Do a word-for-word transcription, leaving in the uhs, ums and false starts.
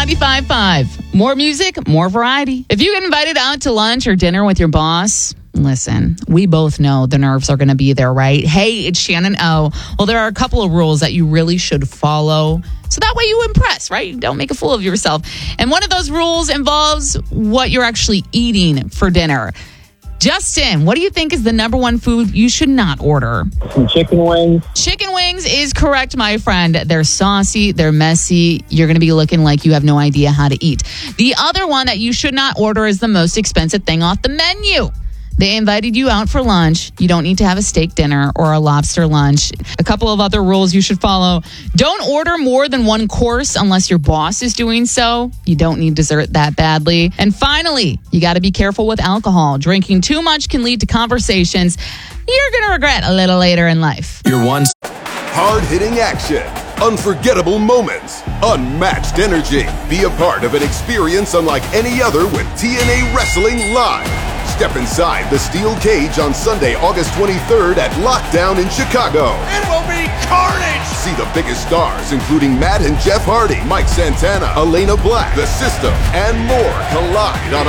ninety-five point five. More music, more variety. If you get invited out to lunch or dinner with your boss, listen, we both know the nerves are going to be there, right? Hey, it's Shannon O. Well, there are a couple of rules that you really should follow, so that way you impress, right? You don't make a fool of yourself. And one of those rules involves what you're actually eating for dinner. Justin, what do you think is the number one food you should not order? Some chicken wings. Chicken wings is correct, my friend. They're saucy, they're messy. You're going to be looking like you have no idea how to eat. The other one that you should not order is the most expensive thing off the menu. They invited you out for lunch. You don't need to have a steak dinner or a lobster lunch. A couple of other rules you should follow. Don't order more than one course unless your boss is doing so. You don't need dessert that badly. And finally, you got to be careful with alcohol. Drinking too much can lead to conversations you're going to regret a little later in life. Your one. Hard-hitting action, unforgettable moments, unmatched energy. Be a part of an experience unlike any other with T N A Wrestling Live. Step inside the steel cage on Sunday, August twenty-third at Lockdown in Chicago. It will be carnage! See the biggest stars, including Matt and Jeff Hardy, Mike Santana, Elena Black, The System, and more collide on